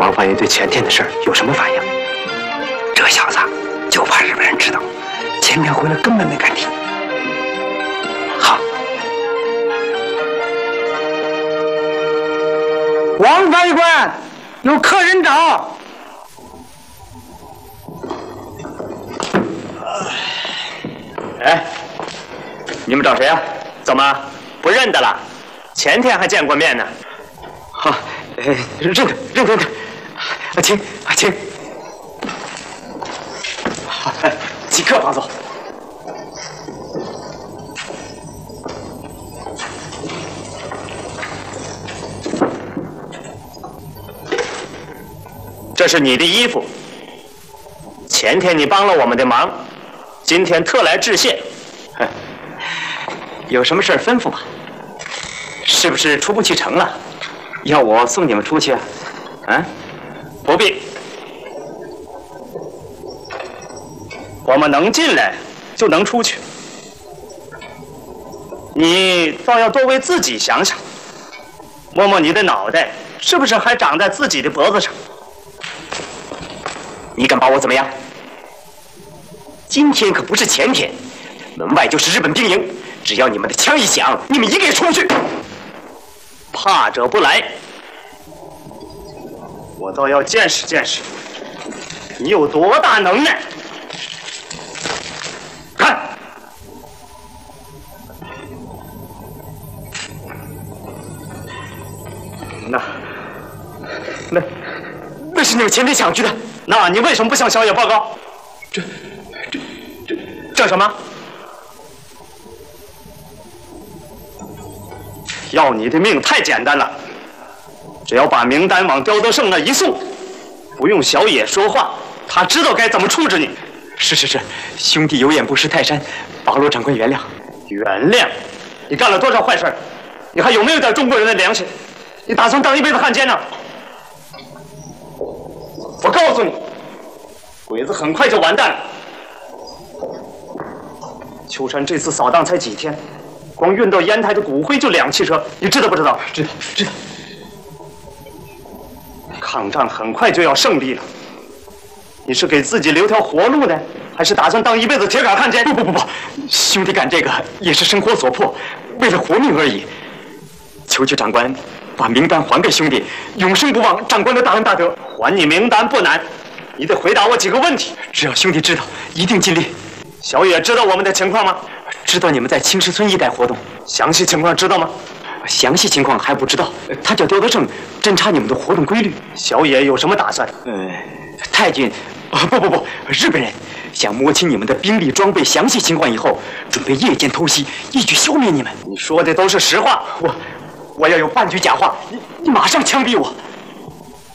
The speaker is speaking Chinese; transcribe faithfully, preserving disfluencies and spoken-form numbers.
王翻译对前天的事儿有什么反应？ 这小子就怕日本人知道，前天回来根本没敢提。好， 王翻译官，有客人找。 哎，你们找谁啊？怎么不认得了？前天还见过面呢。好，呃，认得，认得，认得。啊，请，啊，请。好，即刻放走。这是你的衣服。前天你帮了我们的忙，今天特来致谢。有什么事吩咐吧？是不是出不去城了？要我送你们出去啊？啊？不必。我们能进来，就能出去。你倒要多为自己想想，摸摸你的脑袋，是不是还长在自己的脖子上？你敢把我怎么样？今天可不是前天，门外就是日本兵营，只要你们的枪一响，你们一个也出不去。怕者不来，我倒要见识见识，你有多大能耐！看，那那那是你们前天想去的。那你为什么不向小野报告？这这这这什么？要你的命太简单了，只要把名单往刁德胜那一送，不用小野说话，他知道该怎么处置你。是是是，兄弟有眼不识泰山，八路长官原谅。原谅？你干了多少坏事？你还有没有点中国人的良心？你打算当一辈子汉奸呢？我告诉你，鬼子很快就完蛋了。秋山这次扫荡才几天，光运到烟台的骨灰就两汽车，你知道不知道？知道，知道。抗战很快就要胜利了，你是给自己留条活路呢，还是打算当一辈子铁杆汉奸？不不不不，兄弟干这个也是生活所迫，为了活命而已。求求长官把名单还给兄弟，永生不忘长官的大恩大德。还你名单不难，你得回答我几个问题。只要兄弟知道，一定尽力。小野知道我们的情况吗？知道你们在青石村一带活动，详细情况知道吗？详细情况还不知道。他叫刁德胜，侦查你们的活动规律。小野有什么打算？呃，太君，啊不不不，日本人想摸清你们的兵力装备详细情况以后，准备夜间偷袭，一举消灭你们。你说的都是实话。我我要有半句假话，你你马上枪毙我。